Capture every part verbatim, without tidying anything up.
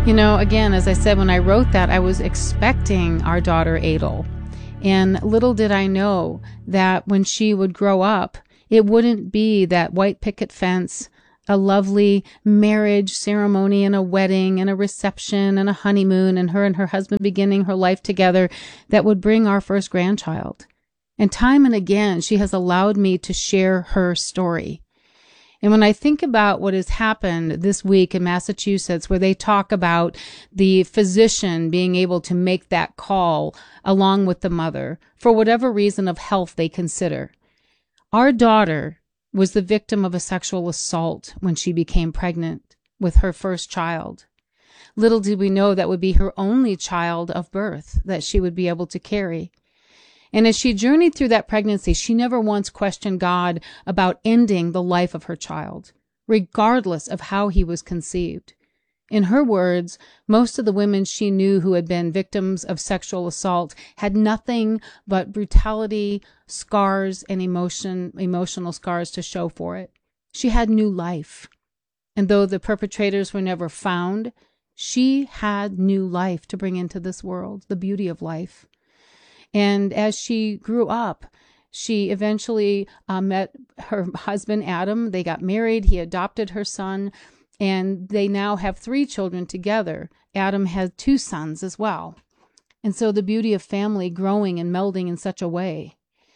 You know, again, as I said, when I wrote that, I was expecting our daughter Adel. And little did I know that when she would grow up, it wouldn't be that white picket fence, a lovely marriage ceremony and a wedding and a reception and a honeymoon and her and her husband beginning her life together that would bring our first grandchild. And time and again, she has allowed me to share her story. And when I think about what has happened this week in Massachusetts, where they talk about the physician being able to make that call along with the mother for whatever reason of health they consider. Our daughter was the victim of a sexual assault when she became pregnant with her first child. Little did we know that would be her only child of birth that she would be able to carry. And as she journeyed through that pregnancy, she never once questioned God about ending the life of her child, regardless of how he was conceived. In her words, most of the women she knew who had been victims of sexual assault had nothing but brutality, scars, and emotion, emotional scars to show for it. She had new life. And though the perpetrators were never found, she had new life to bring into this world, the beauty of life. And as she grew up, she eventually uh, met her husband, Adam. They got married. He adopted her son, and they now have three children together. Adam had two sons as well. And so the beauty of family growing and melding in such a way.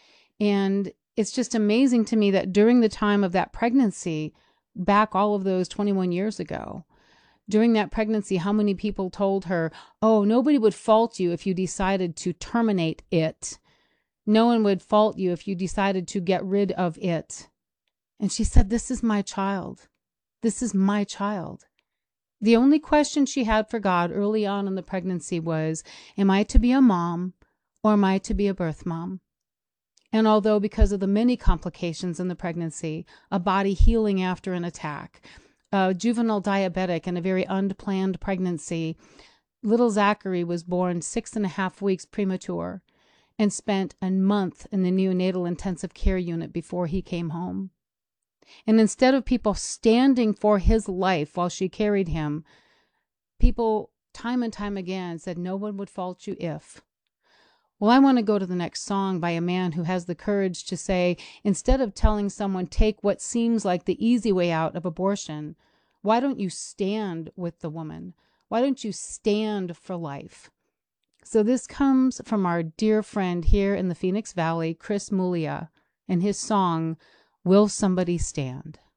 And it's just amazing to me that during the time of that pregnancy, back all of those twenty-one years ago, during that pregnancy, how many people told her, oh, nobody would fault you if you decided to terminate it. No one would fault you if you decided to get rid of it. And she said, this is my child. This is my child. The only question she had for God early on in the pregnancy was, am I to be a mom or am I to be a birth mom? And although because of the many complications in the pregnancy, a body healing after an attack, a juvenile diabetic, and a very unplanned pregnancy, little Zachary was born six and a half weeks premature and spent a month in the neonatal intensive care unit before he came home. And instead of people standing for his life while she carried him, people time and time again said, no one would fault you if. Well, I want to go to the next song by a man who has the courage to say, instead of telling someone, take what seems like the easy way out of abortion, why don't you stand with the woman? Why don't you stand for life? So this comes from our dear friend here in the Phoenix Valley, Chris Mulia, and his song, Will Somebody Stand?